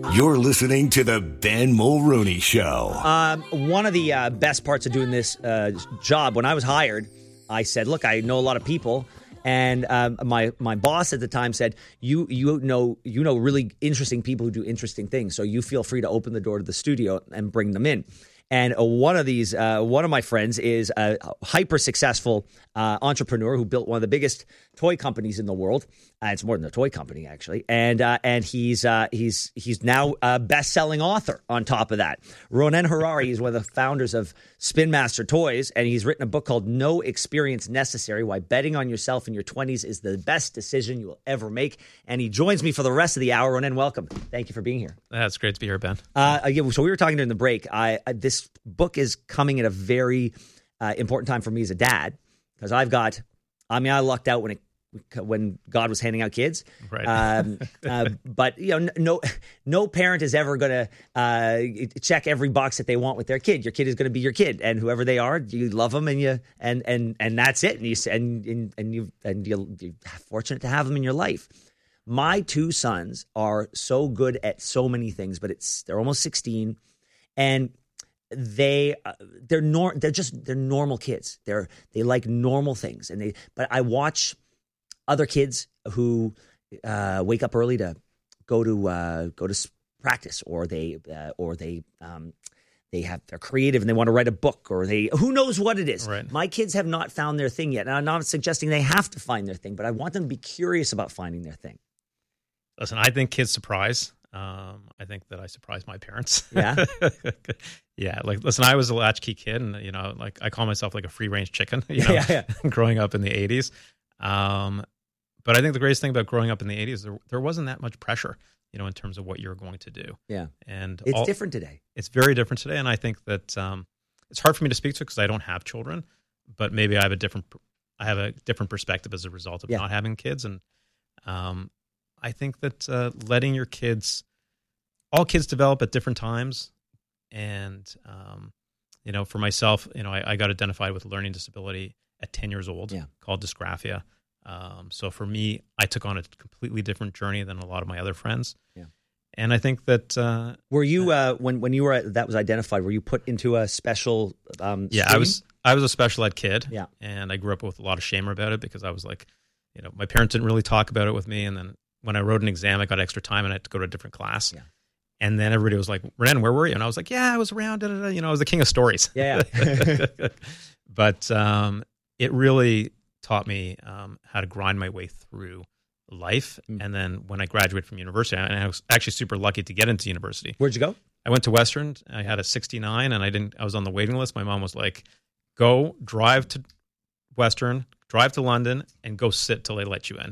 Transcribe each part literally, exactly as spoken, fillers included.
You're listening to the Ben Mulrooney Show. Um, one of the uh, best parts of doing this uh, job, when I was hired, I said, look, I know a lot of people. And um, my my boss at the time said, you you know you know really interesting people who do interesting things. So you feel free to open the door to the studio and bring them in. And uh, one of these, uh, one of my friends is a hyper successful uh, entrepreneur who built one of the biggest toy companies in the world. Uh, it's more than a toy company, actually. And uh, and he's uh, he's he's now a best-selling author. On top of that, Ronen Harari is one of the founders of Spin Master Toys, and he's written a book called "No Experience Necessary: Why Betting on Yourself in Your twenties is the Best Decision You Will Ever Make." And he joins me for the rest of the hour. Ronen, welcome. Thank you for being here. That's great to be here, Ben. Uh, yeah, so we were talking during the break. I uh, this book is coming at a very uh, important time for me as a dad, because I've got. I mean, I lucked out when it. when God was handing out kids. Right. Um, uh, but, you know, no no parent is ever going to uh, check every box that they want with their kid. Your kid is going to be your kid, and whoever they are, you love them, and you and and and that's it. And you and and, and you and you're, you're fortunate to have them in your life. My two sons are so good at so many things, but it's they're almost sixteen, and they uh, they're nor they're just they're normal kids. They're they like normal things, and they. But I watch other kids who uh, wake up early to go to uh, go to practice, or they uh, or they um, they have they're creative and they want to write a book, or they who knows what it is. Right. My My kids have not found their thing yet, and I'm not suggesting they have to find their thing, but I want them to be curious about finding their thing. Listen, I think kids surprise. Um, I think that I surprised my parents. Yeah, yeah. Like, listen, I was a latchkey kid, and you know, like I call myself like a free range chicken. You know, yeah, yeah. growing up in the eighties. Um, But I think the greatest thing about growing up in the eighties, there, there wasn't that much pressure, you know, in terms of what you're going to do. Yeah. And It's all, different today. It's very different today. And I think that um, it's hard for me to speak to because I don't have children, but maybe I have a different, I have a different perspective as a result of Yeah. not having kids. And um, I think that uh, letting your kids, all kids develop at different times. And, um, you know, for myself, you know, I, I got identified with a learning disability at ten years old Yeah. called dysgraphia. Um, so for me, I took on a completely different journey than a lot of my other friends. Yeah. And I think that, uh, Were you uh, when when you were that was identified? Were you put into a special? Um, yeah, stream? I was, I was a special ed kid. Yeah. And I grew up with a lot of shame about it because I was like, you know, my parents didn't really talk about it with me. And then when I wrote an exam, I got extra time and I had to go to a different class. Yeah. And then everybody was like, Ren, where were you? And I was like, yeah, I was around, da, da, da. You know, I was the king of stories. Yeah. yeah. But um, it really taught me um, how to grind my way through life. Mm. And then when I graduated from university, and I was actually super lucky to get into university. Where'd you go? I went to Western. I had a sixty-nine, and I didn't. I was on the waiting list. My mom was like, "Go drive to Western, drive to London, and go sit till they let you in."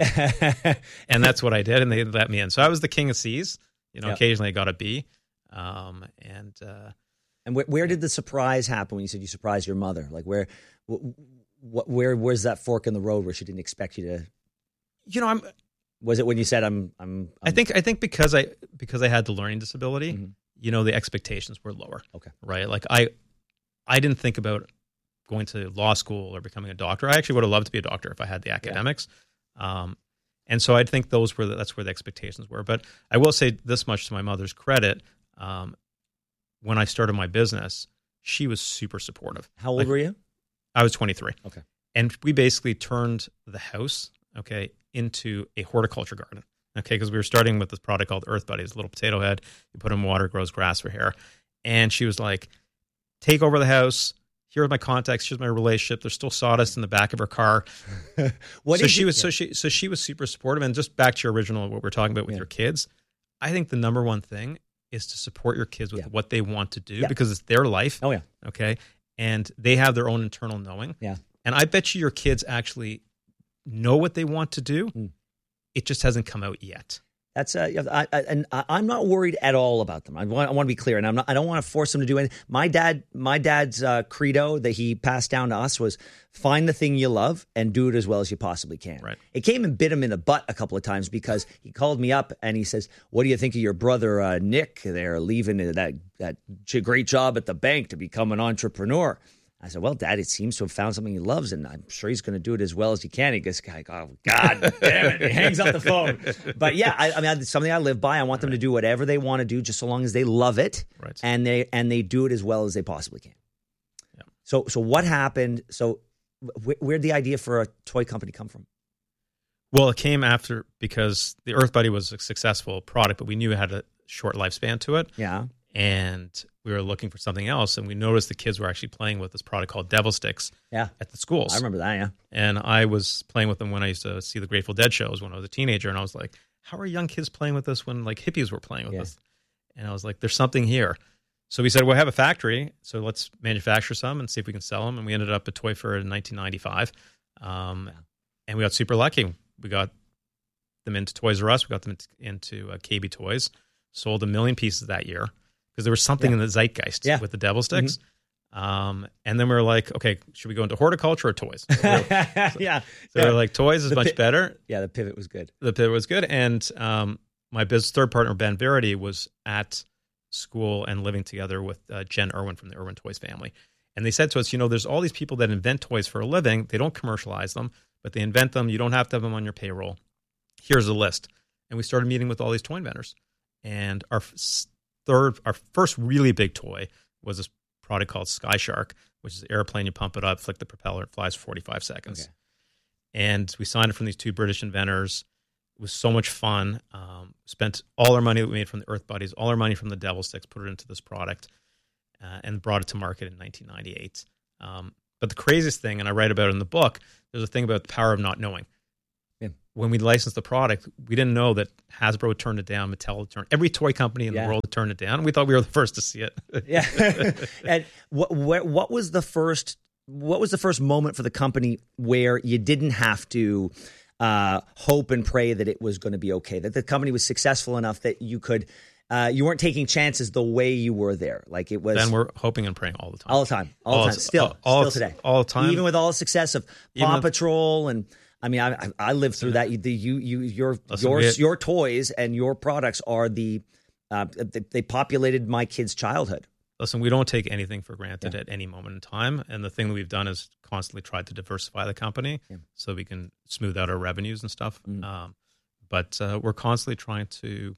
And that's what I did, and they let me in. So I was the king of C's. You know, Yep. occasionally I got a B. Um, and uh, And where, where did the surprise happen when you said you surprised your mother? Like where, wh- wh- where, where's that fork in the road where she didn't expect you to? you know, I'm. Was it when you said I'm? I'm. I'm I think I think because I because I had the learning disability, Mhm. you know, the expectations were lower. Okay. Right. Like I, I didn't think about going to law school or becoming a doctor. I actually would have loved to be a doctor if I had the academics. Um, and so I think those were the, that's where the expectations were. But I will say this much to my mother's credit: um, when I started my business, she was super supportive. How old Like, were you? I was twenty-three. Okay. And we basically turned the house, okay, into a horticulture garden, okay, because we were starting with this product called Earth Buddies, a little potato head. You put in water, grows grass for hair. And she was like, take over the house. Here are my contacts. Here's my relationship. There's still sawdust in the back of her car. What so did she you- was yeah. so she so she was super supportive. And just back to your original, what we're talking about with Yeah. your kids, I think the number one thing is to support your kids with Yeah. what they want to do Yeah. because it's their life. Oh yeah. Okay. And they have their own internal knowing. Yeah. And I bet you your kids actually know what they want to do. Mm. It just hasn't come out yet. That's uh, I, I, and I- I'm not worried at all about them. I want, I want to be clear, and I'm not. I don't want to force them to do anything. My dad, my dad's uh, credo that he passed down to us was find the thing you love and do it as well as you possibly can. Right. It came and bit him in the butt a couple of times because he called me up and he says, "What do you think of your brother uh, Nick? They're leaving that that great job at the bank to become an entrepreneur." I said, well, Dad, it seems to have found something he loves, and I'm sure he's going to do it as well as he can. He goes, oh, God damn it. He hangs up the phone. But yeah, I, I mean, it's something I live by. I want them right. to do whatever they want to do, just so long as they love it, right. and they and they do it as well as they possibly can. Yeah. So, so what happened? So wh- where'd the idea for a toy company come from? Well, it came after, because the Earth Buddy was a successful product, but we knew it had a short lifespan to it. Yeah. And we were looking for something else, and we noticed the kids were actually playing with this product called Devil Sticks yeah. at the schools. I remember that, yeah. And I was playing with them when I used to see the Grateful Dead shows when I was a teenager, and I was like, how are young kids playing with this when like hippies were playing with yeah. this? And I was like, there's something here. So we said, well, we have a factory, so let's manufacture some and see if we can sell them. And we ended up at Toy Fair in nineteen ninety-five. Um, yeah. And we got super lucky. We got them into Toys R Us. We got them into uh, K B Toys. Sold a million pieces that year because there was something yeah. in the zeitgeist yeah. with the Devil Sticks. Mm-hmm. Um, and then we were like, okay, should we go into horticulture or toys? So we were, so, yeah. So yeah. we were like, toys is the much pi- better. Yeah, the pivot was good. The pivot was good. And um, my business third partner, Ben Verity, was at school and living together with uh, Jen Irwin from the Irwin Toys family. And they said to us, you know, there's all these people that invent toys for a living. They don't commercialize them, but they invent them. You don't have to have them on your payroll. Here's a list. And we started meeting with all these toy inventors. And our third, our first really big toy was this product called Sky Shark, which is an airplane. You pump it up, flick the propeller, it flies for forty-five seconds. Okay. And we signed it from these two British inventors. It was so much fun. Um, spent all our money that we made from the Earth Buddies, all our money from the Devil Sticks, put it into this product, uh, and brought it to market in nineteen ninety-eight. Um, but the craziest thing, and I write about it in the book, there's a thing about the power of not knowing. Yeah. When we licensed the product, we didn't know that Hasbro had turned it down, Mattel had turned, every toy company in yeah. the world had turned it down. We thought we were the first to see it. yeah. And what, what what was the first what was the first moment for the company where you didn't have to uh, hope and pray that it was going to be okay, that the company was successful enough that you could uh, you weren't taking chances the way you were there, like it was. Then we're hoping and praying all the time, all the time, all, all the time, still, all, all, still today, all the time, even with all the success of Paw even Patrol and. I mean, I I lived through that. You, the, you, you, your, Listen, your, had, your toys and your products are the, uh, they, they populated my kids' childhood. Listen, we don't take anything for granted yeah. at any moment in time, and the thing that we've done is constantly tried to diversify the company yeah. so we can smooth out our revenues and stuff. Mm. Um, but uh, we're constantly trying to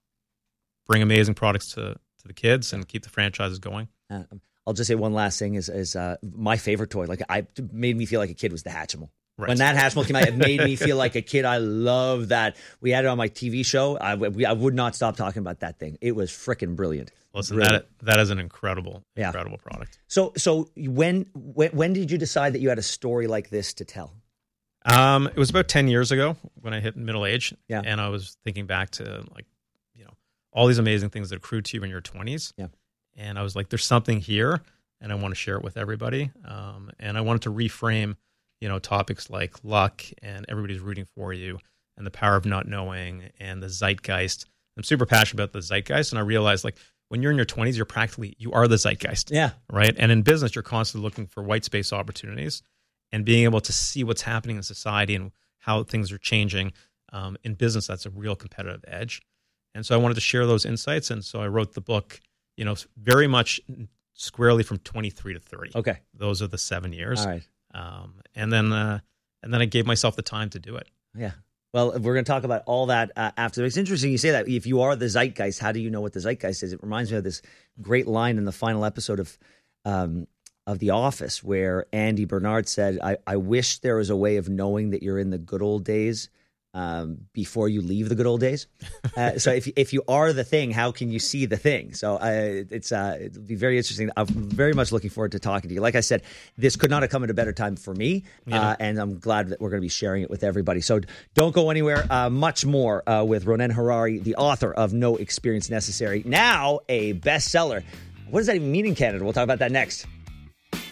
bring amazing products to to the kids and keep the franchises going. Uh, I'll just say one last thing: is is uh, my favorite toy. Like, I made me feel like a kid was the Hatchimal. Right. When that Hatchimal came out, it made me feel like a kid. I love that. We had it on my T V show. I, we, I would not stop talking about that thing. It was freaking brilliant. Listen, brilliant. that that is an incredible, yeah. incredible product. So, so when, when when did you decide that you had a story like this to tell? Um, it was about ten years ago when I hit middle age, yeah. and I was thinking back to like, you know, all these amazing things that accrue to you in your twenties. Yeah, and I was like, there's something here, and I want to share it with everybody. Um, and I wanted to reframe. You know, topics like luck and everybody's rooting for you and the power of not knowing and the zeitgeist. I'm super passionate about the zeitgeist. And I realized, like, when you're in your twenties, you're practically, you are the zeitgeist. Yeah. Right. And in business, you're constantly looking for white space opportunities and being able to see what's happening in society and how things are changing. Um, in business, that's a real competitive edge. And so I wanted to share those insights. And so I wrote the book, you know, very much squarely from twenty-three to thirty. Okay. Those are the seven years. All right. Um, and then, uh, and then I gave myself the time to do it. Yeah. Well, we're going to talk about all that uh, after. It's interesting you say that. If you are the zeitgeist, how do you know what the zeitgeist is? It reminds me of this great line in the final episode of um, of The Office, where Andy Bernard said, I, I wish there was a way of knowing that you're in the good old days um, before you leave the good old days. Uh, so if if you are the thing, how can you see the thing? So uh, it's uh, it'll be very interesting. I'm very much looking forward to talking to you. Like I said, this could not have come at a better time for me, yeah. uh, and I'm glad that we're going to be sharing it with everybody. So don't go anywhere. Uh, much more uh, with Ronnen Harary, the author of No Experience Necessary, now a bestseller. What does that even mean in Canada? We'll talk about that next.